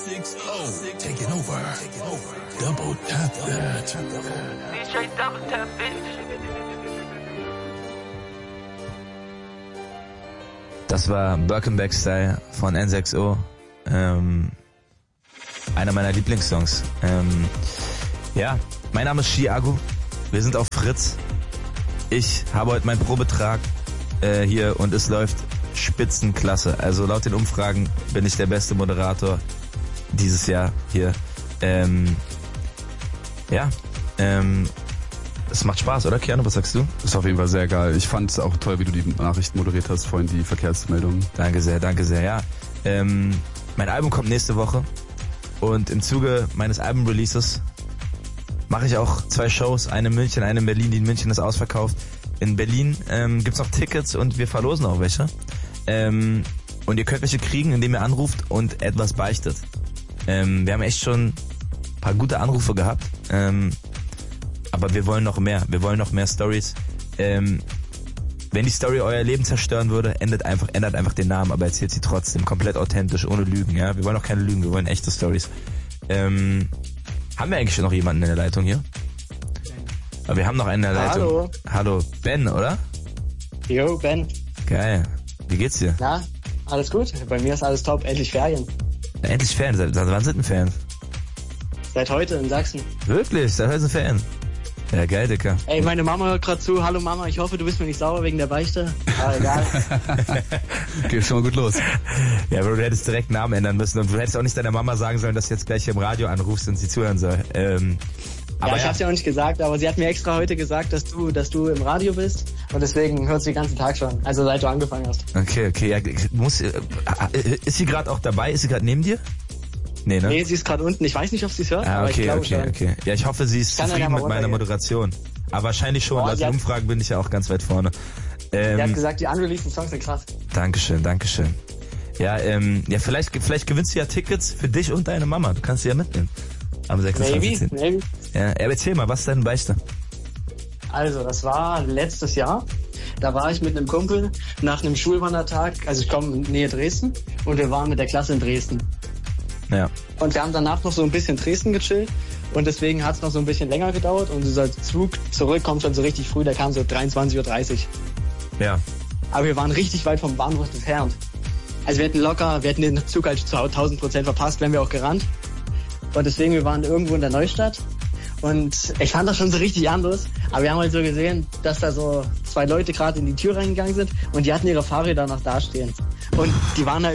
Taking over. Double tap that. DJ Double Tap, bitch. Das war Birkenback Style von N6O. Einer meiner Lieblingssongs. Ja, mein Name ist Chiago. Wir sind auf Fritz. Ich habe heute meinen Probetrag hier und es läuft Spitzenklasse. Also laut den Umfragen bin ich der beste Moderator dieses Jahr hier. Es macht Spaß, oder Keanu? Was sagst du? Das ist auf jeden Fall sehr geil. Ich fand es auch toll, wie du die Nachrichten moderiert hast, vorhin die Verkehrsmeldungen. Danke sehr, ja. Mein Album kommt nächste Woche und im Zuge meines Album-Releases mache ich auch 2 Shows, eine in München, eine in Berlin. Die in München ist ausverkauft. In Berlin gibt's noch Tickets und wir verlosen auch welche. Und ihr könnt welche kriegen, indem ihr anruft und etwas beichtet. Wir haben echt schon ein paar gute Anrufe gehabt. Aber wir wollen noch mehr. Wir wollen noch mehr Stories. Wenn die Story euer Leben zerstören würde, ändert einfach den Namen, aber erzählt sie trotzdem komplett authentisch, ohne Lügen. Ja, wir wollen auch keine Lügen, wir wollen echte Stories. Haben wir eigentlich schon noch jemanden in der Leitung hier? Aber wir haben noch einen in der Leitung. Hallo, Ben, oder? Jo, Ben. Geil. Wie geht's dir? Na, alles gut? Bei mir ist alles top. Endlich Ferien. Ja, endlich Ferien. Seit wann sind denn Ferien? Seit heute in Sachsen. Wirklich? Seit heute sind Ferien? Ja, geil, Dicker. Ey, meine Mama hört gerade zu. Hallo Mama, ich hoffe, du bist mir nicht sauer wegen der Beichte. Aber egal. Geht schon mal gut los. Ja, Bro, du hättest direkt Namen ändern müssen und du hättest auch nicht deiner Mama sagen sollen, dass du jetzt gleich hier im Radio anrufst und sie zuhören soll. Aber ich hab's ja auch nicht gesagt, aber sie hat mir extra heute gesagt, dass du im Radio bist und deswegen hört sie den ganzen Tag schon, also seit du angefangen hast. Okay, ja, ist sie gerade auch dabei? Ist sie gerade neben dir? Nee, ne? Nee, sie ist gerade unten. Ich weiß nicht, ob sie es hört, aber ich glaube schon. Okay. Ja, ich hoffe, sie ist zufrieden mit meiner Moderation. Aber wahrscheinlich schon, laut Umfragen bin ich ja auch ganz weit vorne. Sie hat gesagt, die unreleased Songs sind krass. Dankeschön. Ja, vielleicht gewinnst du ja Tickets für dich und deine Mama. Du kannst sie ja mitnehmen. Am 26. Maybe. Ja, erzähl mal, was ist deine Beichte? Also, das war letztes Jahr. Da war ich mit einem Kumpel nach einem Schulwandertag, also ich komme in Nähe Dresden und wir waren mit der Klasse in Dresden. Ja. Und wir haben danach noch so ein bisschen Dresden gechillt und deswegen hat es noch so ein bisschen länger gedauert und unser Zug zurück kommt schon so richtig früh, der kam so 23:30 Uhr. Ja. Aber wir waren richtig weit vom Bahnhof entfernt. Also wir hätten den Zug halt zu 1000% verpasst, wären wir auch gerannt. Und deswegen, wir waren irgendwo in der Neustadt und ich fand das schon so richtig anders. Aber wir haben halt so gesehen, dass da so 2 Leute gerade in die Tür reingegangen sind und die hatten ihre Fahrräder noch dastehen. Und die haben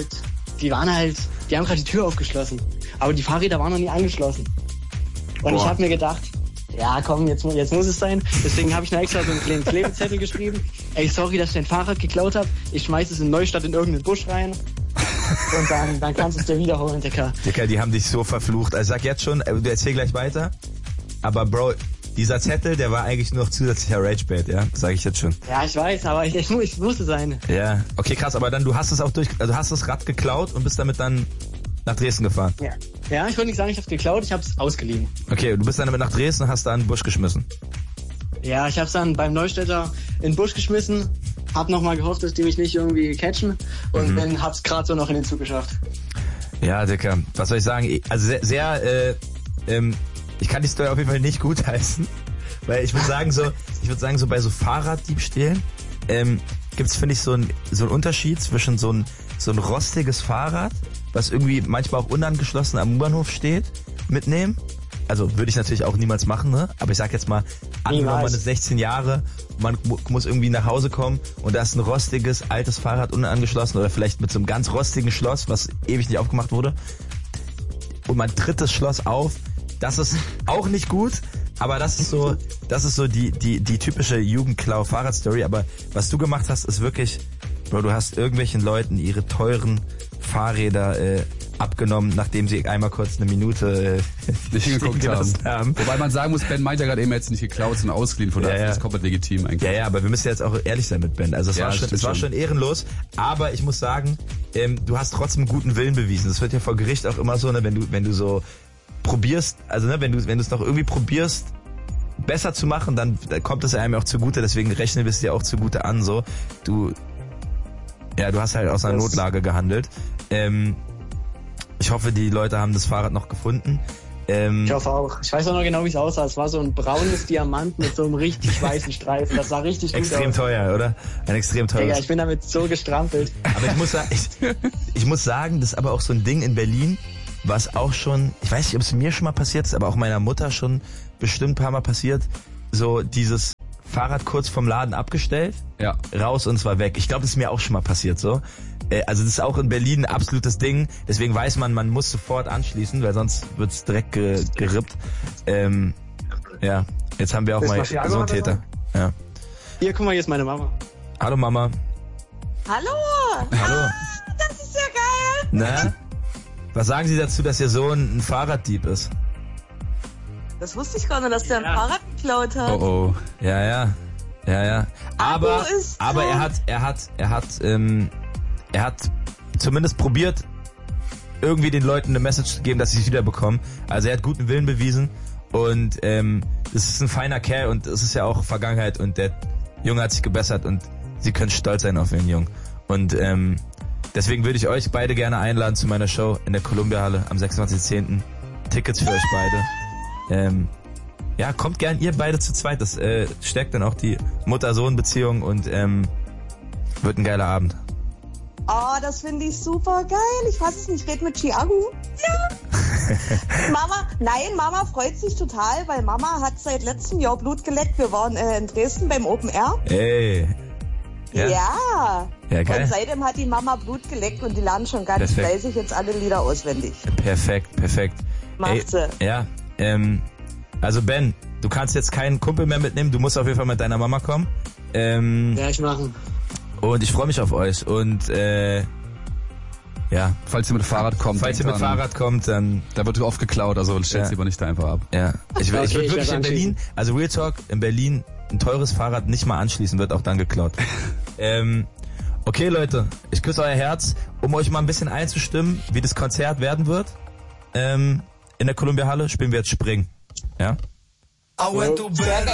gerade die Tür aufgeschlossen. Aber die Fahrräder waren noch nie angeschlossen. Und ich habe mir gedacht, ja komm, jetzt muss es sein. Deswegen habe ich noch extra so einen kleinen Klebezettel geschrieben. Ey, sorry, dass ich dein Fahrrad geklaut habe. Ich schmeiß es in Neustadt in irgendeinen Busch rein. Und dann kannst du es dir wiederholen, Dicker. Dicker, die haben dich so verflucht. Also sag jetzt schon, du erzähl gleich weiter. Aber Bro, dieser Zettel, der war eigentlich nur noch zusätzlicher Ragebait, ja? Sag ich jetzt schon. Ja, ich weiß, aber ich musste sein. Ja, okay, krass, aber dann, du hast das Rad geklaut und bist damit dann nach Dresden gefahren. Ja, ich würde nicht sagen, ich hab's geklaut, ich hab's ausgeliehen. Okay, du bist dann damit nach Dresden und hast da in den Busch geschmissen. Ja, ich hab's dann beim Neustädter in den Busch geschmissen, hab nochmal gehofft, dass die mich nicht irgendwie catchen und hab's gerade so noch in den Zug geschafft. Ja, Dicker, was soll ich sagen? Also ich kann die Story auf jeden Fall nicht gutheißen, weil ich würde sagen so bei so Fahrraddiebstählen gibt's, finde ich, so einen Unterschied zwischen so ein rostiges Fahrrad, was irgendwie manchmal auch unangeschlossen am U-Bahnhof steht, mitnehmen. Also würde ich natürlich auch niemals machen, ne? Aber ich sag jetzt mal, angenommen, man ist 16 Jahre, man muss irgendwie nach Hause kommen und da ist ein rostiges, altes Fahrrad unangeschlossen oder vielleicht mit so einem ganz rostigen Schloss, was ewig nicht aufgemacht wurde. Und man tritt das Schloss auf. Das ist auch nicht gut, aber das ist so die typische Jugendklau-Fahrradstory. Aber was du gemacht hast, ist wirklich, Bro, du hast irgendwelchen Leuten ihre teuren Fahrräder abgenommen, nachdem sie einmal kurz eine Minute nicht hingeguckt haben. Wobei man sagen muss, Ben meint ja gerade eben, er hätte es nicht geklaut, sondern ausgeliehen, von daher ist das komplett legitim eigentlich. Ja, aber wir müssen jetzt auch ehrlich sein mit Ben. Also es war schon ehrenlos, aber ich muss sagen, du hast trotzdem guten Willen bewiesen. Das wird ja vor Gericht auch immer so, ne, wenn du so probierst, also ne, wenn du es noch irgendwie probierst, besser zu machen, dann kommt es einem auch zugute, deswegen rechnen wir es dir auch zugute an, so. Du hast halt aus einer Notlage gehandelt. Ich hoffe, die Leute haben das Fahrrad noch gefunden. Ich hoffe auch. Ich weiß auch noch genau, wie es aussah. Es war so ein braunes Diamant mit so einem richtig weißen Streifen. Das sah richtig gut aus. Extrem teuer, oder? Ein extrem teures. Digga, ich bin damit so gestrampelt. Aber ich muss sagen, das ist aber auch so ein Ding in Berlin, was auch schon, ich weiß nicht, ob es mir schon mal passiert ist, aber auch meiner Mutter schon bestimmt ein paar Mal passiert, so dieses Fahrrad kurz vom Laden abgestellt, raus und zwar weg. Ich glaube, das ist mir auch schon mal passiert so. Also das ist auch in Berlin ein absolutes Ding. Deswegen weiß man muss sofort anschließen, weil sonst wird's direkt gerippt. Ja, jetzt haben wir auch mal so einen Täter. Ja. Hier, guck mal, hier ist meine Mama. Hallo Mama. Hallo. Hallo. Ah, das ist ja geil. Na? Was sagen Sie dazu, dass Ihr Sohn ein Fahrraddieb ist? Das wusste ich gar nicht, dass der ein Fahrrad geklaut hat. Oh. Ja. Aber er hat zumindest probiert, irgendwie den Leuten eine Message zu geben, dass sie es wiederbekommen. Also er hat guten Willen bewiesen und das ist ein feiner Kerl und es ist ja auch Vergangenheit und der Junge hat sich gebessert und Sie können stolz sein auf den Jungen. Und deswegen würde ich euch beide gerne einladen zu meiner Show in der Columbia-Halle am 26.10. Tickets für euch beide. Ja, kommt gern ihr beide zu zweit. Das stärkt dann auch die Mutter-Sohn-Beziehung und wird ein geiler Abend. Oh, das finde ich super geil. Ich weiß es nicht, red mit Thiago. Ja. Mama freut sich total, weil Mama hat seit letztem Jahr Blut geleckt. Wir waren in Dresden beim Open Air. Ey. Ja, geil. Und seitdem hat die Mama Blut geleckt und die lernen schon ganz fleißig jetzt alle Lieder auswendig. Perfekt. Macht sie. Ja, also Ben, du kannst jetzt keinen Kumpel mehr mitnehmen, du musst auf jeden Fall mit deiner Mama kommen. Ja, ich machen. Und ich freue mich auf euch und ja. Falls ihr mit Fahrrad kommt. Dann... Da wird oft geklaut, also stellt lieber nicht da einfach ab. Ja. Ich würde wirklich in Berlin, also Real Talk, in Berlin ein teures Fahrrad nicht mal anschließen, wird auch dann geklaut. Okay Leute, ich küsse euer Herz, um euch mal ein bisschen einzustimmen, wie das Konzert werden wird. In der Columbia Halle spielen wir jetzt Spring. Ja?